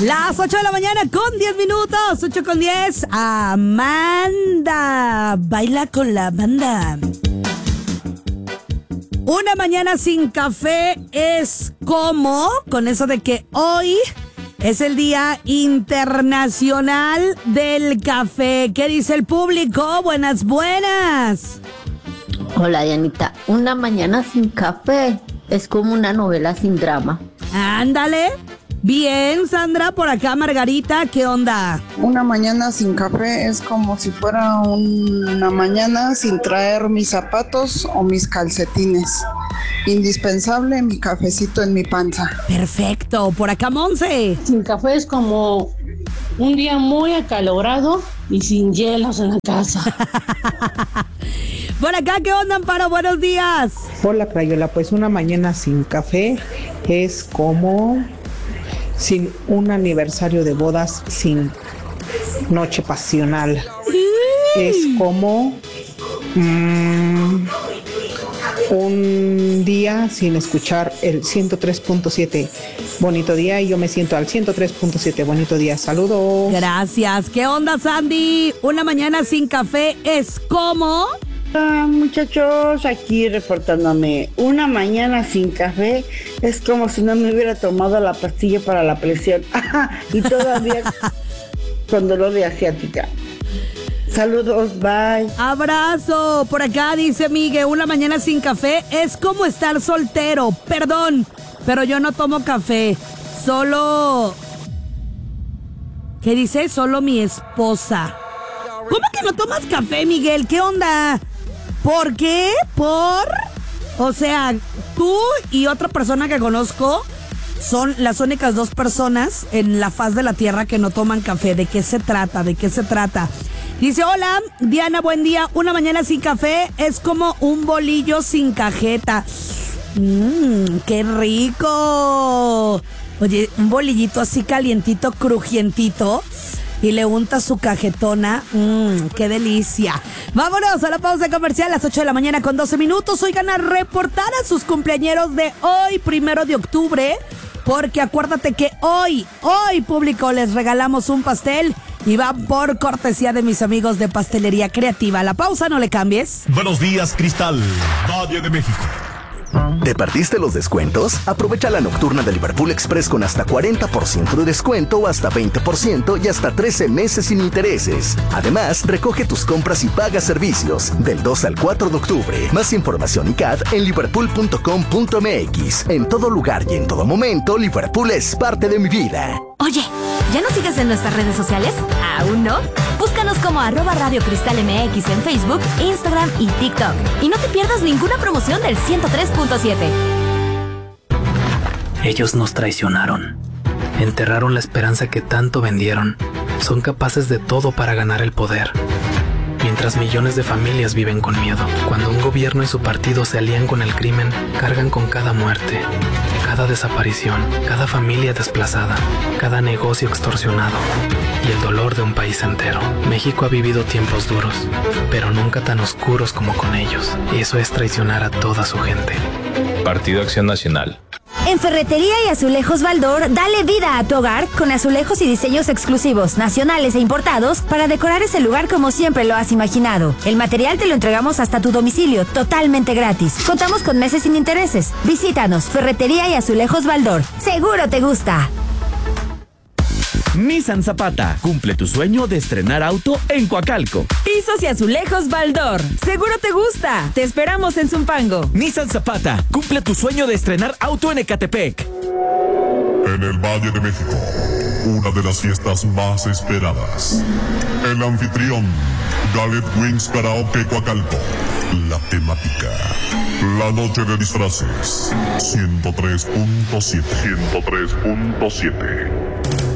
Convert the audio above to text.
Las 8 de la mañana con 10 minutos. 8 con 10. Amanda. Baila con la banda. Una mañana sin café es como, con eso de que hoy es el Día Internacional del Café. ¿Qué dice el público? Buenas, buenas. Hola, Dianita. Una mañana sin café es como una novela sin drama. Ándale. Bien, Sandra, por acá Margarita, ¿qué onda? Una mañana sin café es como si fuera una mañana sin traer mis zapatos o mis calcetines. Indispensable mi cafecito en mi panza. Perfecto, por acá Monse. Sin café es como un día muy acalorado y sin hielos en la casa. Por acá, ¿qué onda, Amparo? Buenos días. Hola, Crayola, pues una mañana sin café es como sin un aniversario de bodas, sin noche pasional. Es como un día sin escuchar el 103.7. Bonito día, y yo me siento al 103.7. Bonito día, saludos. Gracias. ¿Qué onda, Sandy? Una mañana sin café es como... Hola, muchachos, aquí reportándome. Una mañana sin café es como si no me hubiera tomado la pastilla para la presión. Y todavía con dolor de asiática. Saludos, bye. Abrazo. Por acá dice Miguel, una mañana sin café es como estar soltero. Perdón, pero yo no tomo café. Solo... ¿Qué dice? Solo mi esposa. ¿Cómo que no tomas café, Miguel? ¿Qué onda? ¿Por qué? O sea, tú y otra persona que conozco son las únicas dos personas en la faz de la tierra que no toman café. ¿De qué se trata? ¿De qué se trata? Dice, hola, Diana, buen día. Una mañana sin café es como un bolillo sin cajeta. ¡Qué rico! Oye, un bolillito así calientito, crujientito, y le unta su cajetona. ¡Qué delicia! Vámonos a la pausa comercial a las 8 de la mañana con 12 minutos. Oigan, a reportar a sus cumpleañeros de hoy, 1 de octubre, porque acuérdate que hoy, público, les regalamos un pastel y va por cortesía de mis amigos de Pastelería Creativa. La pausa, no le cambies. Buenos días, Cristal, Valle de México. ¿Te perdiste los descuentos? Aprovecha la nocturna de Liverpool Express con hasta 40% de descuento o hasta 20% y hasta 13 meses sin intereses. Además, recoge tus compras y paga servicios del 2 al 4 de octubre. Más información y CAD en liverpool.com.mx. En todo lugar y en todo momento, Liverpool es parte de mi vida. Oye, ¿ya nos sigues en nuestras redes sociales? ¿Aún no? Búscanos como @Radio Cristal MX en Facebook, Instagram y TikTok. Y no te pierdas ninguna promoción del 103.7. Ellos nos traicionaron. Enterraron la esperanza que tanto vendieron. Son capaces de todo para ganar el poder. Mientras millones de familias viven con miedo. Cuando un gobierno y su partido se alían con el crimen, cargan con cada muerte, cada desaparición, cada familia desplazada, cada negocio extorsionado y el dolor de un país entero. México ha vivido tiempos duros, pero nunca tan oscuros como con ellos. Y eso es traicionar a toda su gente. Partido Acción Nacional. En Ferretería y Azulejos Baldor, dale vida a tu hogar con azulejos y diseños exclusivos, nacionales e importados para decorar ese lugar como siempre lo has imaginado. El material te lo entregamos hasta tu domicilio, totalmente gratis. Contamos con meses sin intereses. Visítanos, Ferretería y Azulejos Baldor. ¡Seguro te gusta! Nissan Zapata, cumple tu sueño de estrenar auto en Coacalco. Pisos y azulejos Baldor, seguro te gusta. Te esperamos en Zumpango. Nissan Zapata, cumple tu sueño de estrenar auto en Ecatepec. En el Valle de México, una de las fiestas más esperadas. El anfitrión, Gallet Wings Karaoke Coacalco. La temática, la noche de disfraces. 103.7.